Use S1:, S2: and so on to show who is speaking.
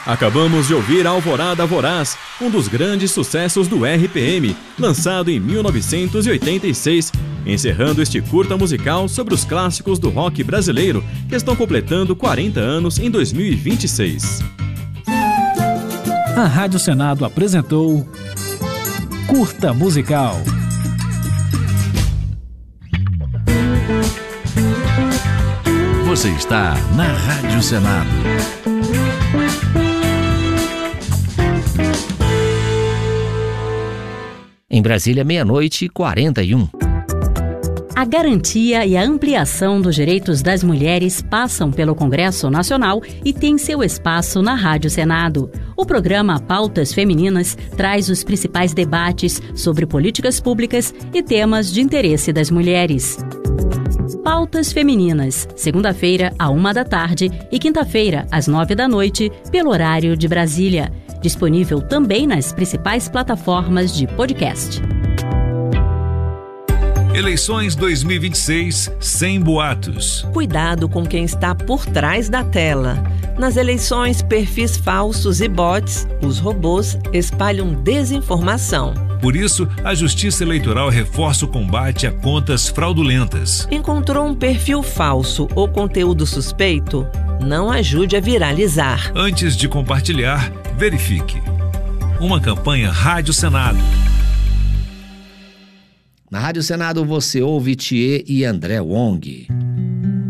S1: Acabamos de ouvir Alvorada Voraz, um dos grandes sucessos do RPM, lançado em 1986, encerrando este curta musical sobre os clássicos do rock brasileiro, que estão completando 40 anos em 2026.
S2: A Rádio Senado apresentou Curta Musical.
S3: Você está na Rádio Senado.
S4: Em Brasília, 00:41.
S5: A garantia e a ampliação dos direitos das mulheres passam pelo Congresso Nacional e tem seu espaço na Rádio Senado. O programa Pautas Femininas traz os principais debates sobre políticas públicas e temas de interesse das mulheres. Pautas Femininas, segunda-feira, à 13h, e quinta-feira, às 21h, pelo horário de Brasília. Disponível também nas principais plataformas de podcast.
S6: Eleições 2026 sem boatos.
S7: Cuidado com quem está por trás da tela. Nas eleições, perfis falsos e bots, os robôs, espalham desinformação.
S6: Por isso, a Justiça Eleitoral reforça o combate a contas fraudulentas.
S7: Encontrou um perfil falso ou conteúdo suspeito? Não ajude a viralizar.
S6: Antes de compartilhar, verifique. Uma campanha Rádio Senado.
S4: Na Rádio Senado você ouve Thier e André Wong.